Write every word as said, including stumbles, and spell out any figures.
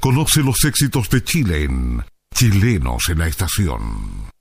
Conoce los éxitos de Chile en Chilenos en la Estación.